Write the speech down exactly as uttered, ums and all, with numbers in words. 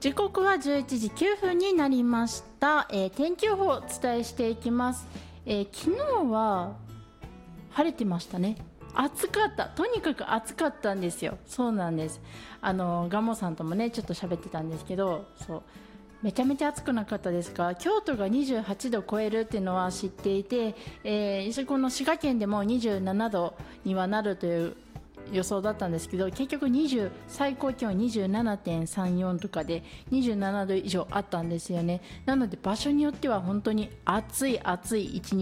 時刻はじゅういちじきゅうふんになりました、えー、天気予報をお伝えしていきます、えー、昨日は晴れてましたね。暑かった、とにかく暑かったんですよ。そうなんです。あのガモさんともねちょっと喋ってたんですけど、そうめちゃめちゃ暑くなかったですか？京都がにじゅうはちど超えるっていうのは知っていて、えー、この滋賀県でもにじゅうななどにはなるという予想だったんですけど、結局にじゅう最高気温 にじゅうななてんさんよん とかでにじゅうななど以上あったんですよね。なので場所によっては本当に暑い暑い一日